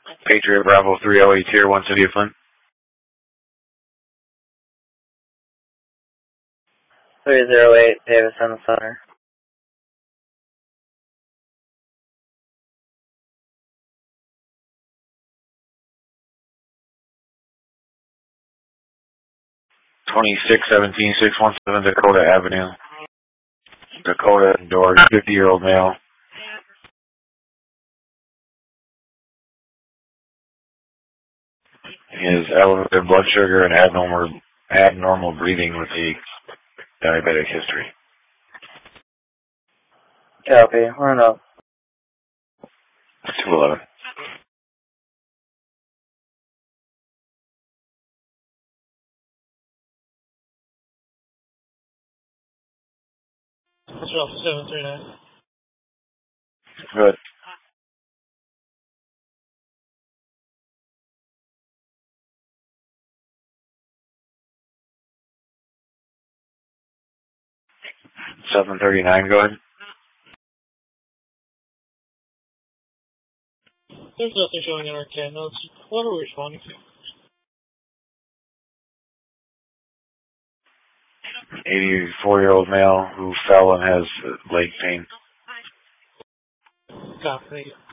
Patriot Bravo 308 Tier 1 City of Flint. 308 Davison Center. $2617,617 Dakota Avenue. Dakota Door, 50-year-old male. He has elevated blood sugar and abnormal breathing with a diabetic history. Copy. Run up. 211. What's up, 739? Good. $739, go ahead. There's nothing showing in our CAN notes. What are we responding to? 84-year-old male who fell and has leg pain. Copy.